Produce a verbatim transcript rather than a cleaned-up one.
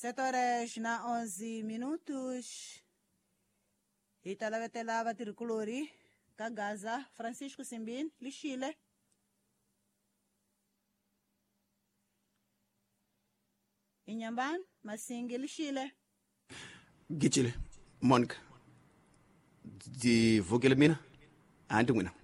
sete horas na onze minutos. Italawetela tricolori Kagaza Francisco Simbin Lixile. Inyamban Masingi Lixile. Gichile Monica. Di vogele mina. Andu mina.